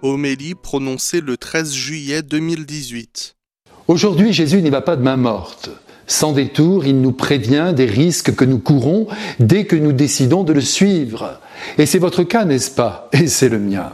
Homélie prononcée le 13 juillet 2018. Aujourd'hui, Jésus n'y va pas de main morte. Sans détour, il nous prévient des risques que nous courons dès que nous décidons de le suivre. Et c'est votre cas, n'est-ce pas? Et c'est le mien.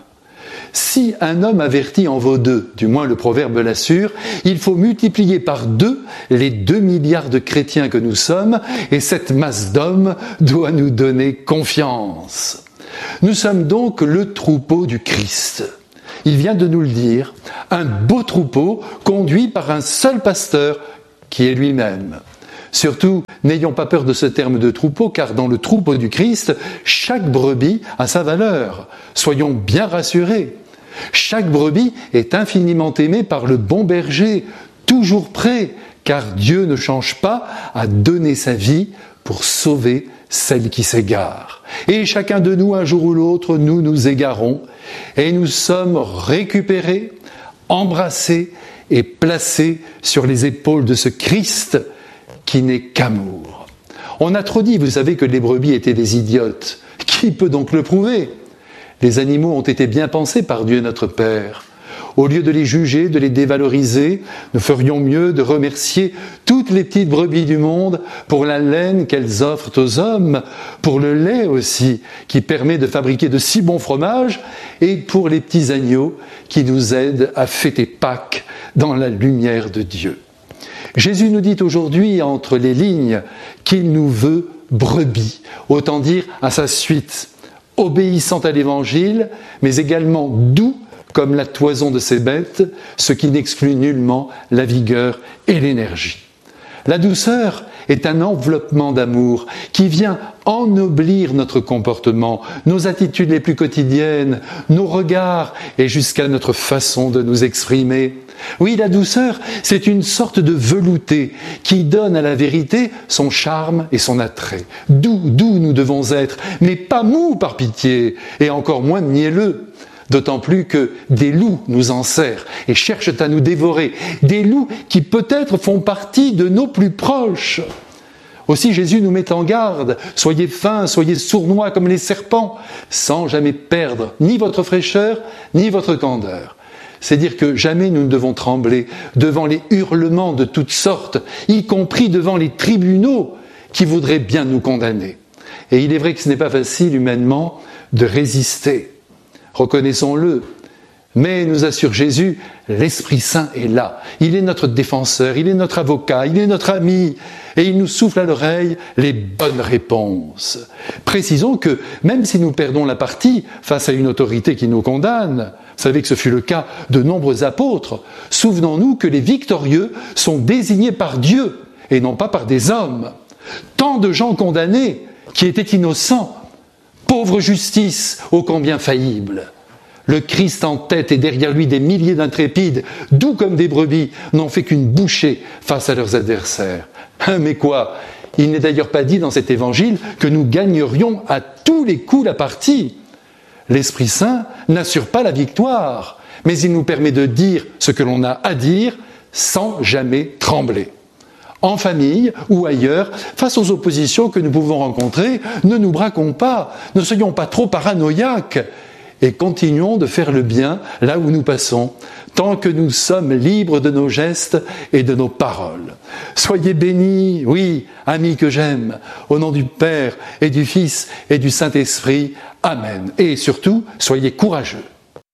Si un homme averti en vaut deux, du moins le proverbe l'assure, il faut multiplier par 2 les 2 milliards de chrétiens que nous sommes, et cette masse d'hommes doit nous donner confiance. Nous sommes donc le troupeau du Christ. Il vient de nous le dire, un beau troupeau conduit par un seul pasteur, qui est lui-même. Surtout, n'ayons pas peur de ce terme de troupeau, car dans le troupeau du Christ, chaque brebis a sa valeur. Soyons bien rassurés. Chaque brebis est infiniment aimée par le bon berger, toujours prêt, car Dieu ne change pas à donner sa vie pour sauver celle qui s'égare. Et chacun de nous, un jour ou l'autre, nous nous égarons, et nous sommes récupérés, embrassés et placés sur les épaules de ce Christ qui n'est qu'amour. On a trop dit, vous savez, que les brebis étaient des idiotes. Qui peut donc le prouver? Les animaux ont été bien pensés par Dieu notre Père. Au lieu de les juger, de les dévaloriser, nous ferions mieux de remercier toutes les petites brebis du monde pour la laine qu'elles offrent aux hommes, pour le lait aussi, qui permet de fabriquer de si bons fromages, et pour les petits agneaux qui nous aident à fêter Pâques dans la lumière de Dieu. Jésus nous dit aujourd'hui, entre les lignes, qu'il nous veut brebis, autant dire à sa suite, obéissant à l'Évangile, mais également doux comme la toison de ses bêtes, ce qui n'exclut nullement la vigueur et l'énergie. La douceur est un enveloppement d'amour qui vient ennoblir notre comportement, nos attitudes les plus quotidiennes, nos regards et jusqu'à notre façon de nous exprimer. Oui, la douceur, c'est une sorte de velouté qui donne à la vérité son charme et son attrait. Doux nous devons être, mais pas mous par pitié, et encore moins mielleux. D'autant plus que des loups nous enserrent et cherchent à nous dévorer. Des loups qui peut-être font partie de nos plus proches. Aussi Jésus nous met en garde. Soyez fins, soyez sournois comme les serpents, sans jamais perdre ni votre fraîcheur, ni votre candeur. C'est dire que jamais nous ne devons trembler devant les hurlements de toutes sortes, y compris devant les tribunaux qui voudraient bien nous condamner. Et il est vrai que ce n'est pas facile humainement de résister. Reconnaissons-le, mais nous assure Jésus, l'Esprit Saint est là. Il est notre défenseur, il est notre avocat, il est notre ami, et il nous souffle à l'oreille les bonnes réponses. Précisons que même si nous perdons la partie face à une autorité qui nous condamne, vous savez que ce fut le cas de nombreux apôtres, souvenons-nous que les victorieux sont désignés par Dieu et non pas par des hommes. Tant de gens condamnés qui étaient innocents, pauvre justice, ô combien faillible. Le Christ en tête et derrière lui des milliers d'intrépides, doux comme des brebis, n'ont fait qu'une bouchée face à leurs adversaires. Mais quoi? Il n'est d'ailleurs pas dit dans cet évangile que nous gagnerions à tous les coups la partie. L'Esprit Saint n'assure pas la victoire, mais il nous permet de dire ce que l'on a à dire sans jamais trembler. En famille ou ailleurs, face aux oppositions que nous pouvons rencontrer, ne nous braquons pas, ne soyons pas trop paranoïaques et continuons de faire le bien là où nous passons, tant que nous sommes libres de nos gestes et de nos paroles. Soyez bénis, oui, amis que j'aime, au nom du Père et du Fils et du Saint-Esprit. Amen. Et surtout, soyez courageux.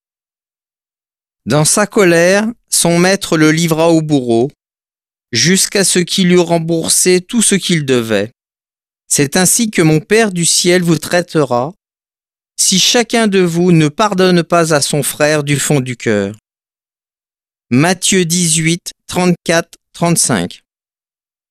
Dans sa colère, son maître le livra au bourreau, jusqu'à ce qu'il eût remboursé tout ce qu'il devait. C'est ainsi que mon Père du ciel vous traitera, si chacun de vous ne pardonne pas à son frère du fond du cœur. Matthieu 18, 34, 35.